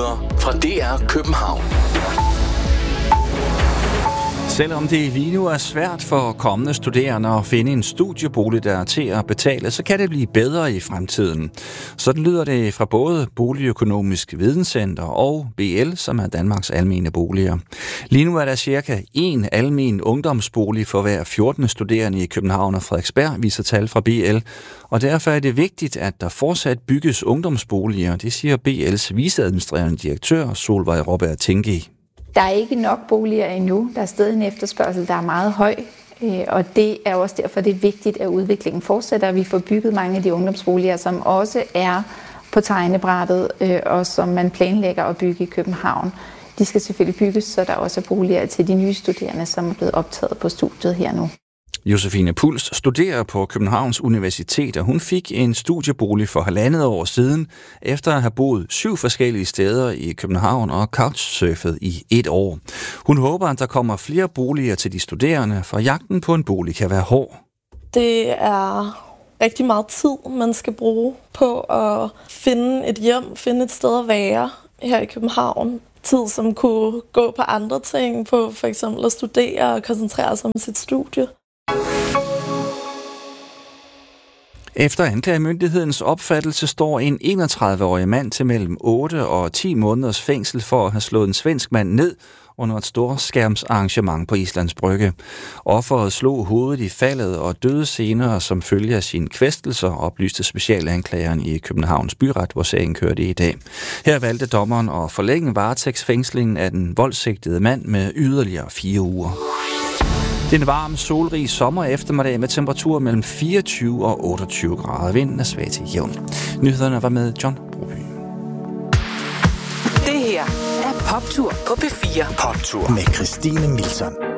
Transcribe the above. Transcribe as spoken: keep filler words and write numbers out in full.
Nyheder fra D R København. Selvom det lige nu er svært for kommende studerende at finde en studiebolig, der er til at betale, så kan det blive bedre i fremtiden. Sådan lyder det fra både Boligøkonomisk Videnscenter og B L, som er Danmarks almene boliger. Lige nu er der cirka én almen ungdomsbolig for hver fjorten studerende i København og Frederiksberg, viser tal fra B L. Og derfor er det vigtigt, at der fortsat bygges ungdomsboliger, det siger B L's viceadministrerende direktør Solvej Robert Tingi. Der er ikke nok boliger endnu. Der er stadig en efterspørgsel, der er meget høj. Og det er også derfor, det er vigtigt, at udviklingen fortsætter. Vi får bygget mange af de ungdomsboliger, som også er på tegnebrættet, og som man planlægger at bygge i København. De skal selvfølgelig bygges, så der også er boliger til de nye studerende, som er blevet optaget på studiet her nu. Josefine Puls studerer på Københavns Universitet, og hun fik en studiebolig for halvandet år siden, efter at have boet syv forskellige steder i København og couchsurfet i et år. Hun håber, at der kommer flere boliger til de studerende, for jagten på en bolig kan være hård. Det er rigtig meget tid, man skal bruge på at finde et hjem, finde et sted at være her i København. Tid, som kunne gå på andre ting, på for eksempel at studere og koncentrere sig om sit studie. Efter anklagemyndighedens opfattelse står en enogtredive-årig mand til mellem otte og ti måneders fængsel for at have slået en svensk mand ned under et storskærmsarrangement på Islands Brygge. Offeret slog hovedet i faldet og døde senere som følge af sine kvæstelser, oplyste specialanklageren i Københavns Byret, hvor sagen kørte i dag. Her valgte dommeren at forlænge varetægtsfængslingen af den voldsigtede mand med yderligere fire uger. Det er en varm, solrig sommer eftermiddag med temperaturer mellem fireogtyve og otteogtyve grader. Vinden er svag til jævn. Nyhederne var med John Broby. Det her er Poptur på P fire. Poptur med Christine Milson.